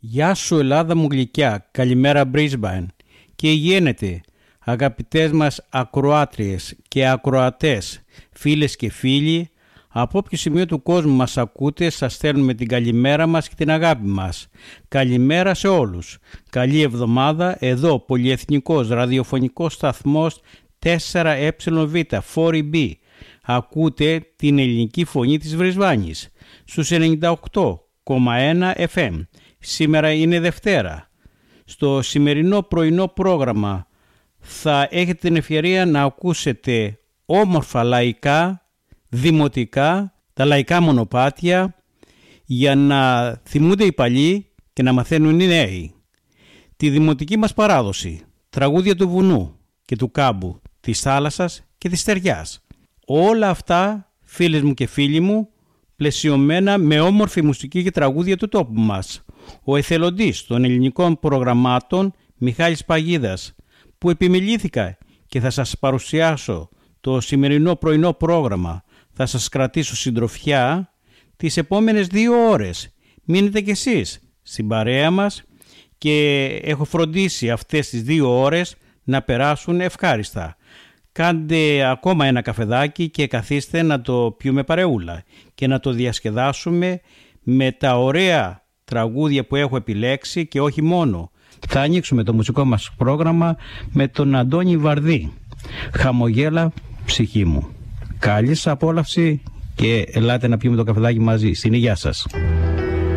Γεια σου Ελλάδα μου γλυκιά, καλημέρα Brisbane. Και γίνεται, αγαπητές μας ακροάτριες και ακροατές, φίλες και φίλοι, από όποιο σημείο του κόσμου μας ακούτε, σας στέλνουμε την καλημέρα μας και την αγάπη μας. Καλημέρα σε όλους. Καλή εβδομάδα, εδώ πολυεθνικός ραδιοφωνικός σταθμός 4EV, 4EB. Ακούτε την ελληνική φωνή της Βρισβάνης στους 98,1 FM. Σήμερα είναι Δευτέρα. Στο σημερινό πρωινό πρόγραμμα θα έχετε την ευκαιρία να ακούσετε όμορφα λαϊκά, δημοτικά, τα λαϊκά μονοπάτια για να θυμούνται οι παλιοί και να μαθαίνουν οι νέοι. Τη δημοτική μας παράδοση, τραγούδια του βουνού και του κάμπου, της θάλασσας και της στεριάς. Όλα αυτά, φίλες μου και φίλοι μου, πλαισιωμένα με όμορφη μουσική και τραγούδια του τόπου μας. Ο εθελοντής των ελληνικών προγραμμάτων Μιχάλης Παγίδας, που επιμελήθηκα και θα σας παρουσιάσω το σημερινό πρωινό πρόγραμμα. Θα σας κρατήσω συντροφιά τις επόμενες 2 ώρες. Μείνετε κι εσείς στην παρέα μας και έχω φροντίσει αυτές τις 2 ώρες να περάσουν ευχάριστα. Κάντε ακόμα ένα καφεδάκι και καθίστε να το πιούμε παρεούλα και να το διασκεδάσουμε με τα ωραία τραγούδια που έχω επιλέξει και όχι μόνο. Θα ανοίξουμε το μουσικό μας πρόγραμμα με τον Αντώνη Βαρδί. Χαμογέλα ψυχή μου. Καλή σας απόλαυση και ελάτε να πιούμε το καφεδάκι μαζί. Στην υγεία σας.